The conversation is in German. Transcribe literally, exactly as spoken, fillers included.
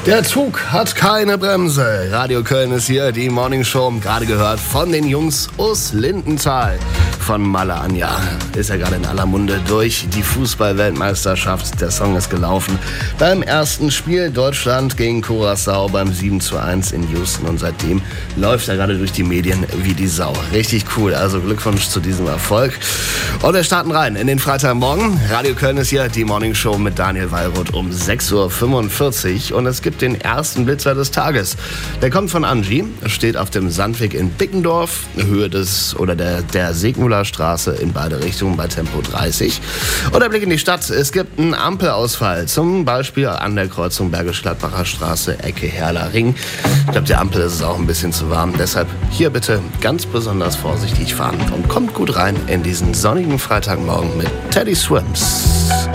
Der Zug hat keine Bremse. Radio Köln ist hier, die Morning Show, gerade gehört von den Jungs aus Lindenthal. Von Malle Anja ist ja gerade in aller Munde durch die Fußball-Weltmeisterschaft. Der Song ist gelaufen beim ersten Spiel Deutschland gegen Curaçao beim sieben zu eins in Houston. Und seitdem läuft er gerade durch die Medien wie die Sau. Richtig cool, also Glückwunsch zu diesem Erfolg. Und wir starten rein in den Freitagmorgen. Radio Köln ist hier, die Morning Show mit Daniel Wallroth um sechs Uhr fünfundvierzig. Und es gibt den ersten Blitzer des Tages. Der kommt von Angie, steht auf dem Sandweg in Bickendorf, Höhe des oder der, der Segmuller Straße in beide Richtungen bei Tempo dreißig. Oder Blick in die Stadt. Es gibt einen Ampelausfall, zum Beispiel an der Kreuzung Bergisch-Gladbacher Straße, Ecke Herrler Ring. Ich glaube, der Ampel ist es auch ein bisschen zu warm. Deshalb hier bitte ganz besonders vorsichtig fahren und kommt gut rein in diesen sonnigen Freitagmorgen mit Teddy Swims.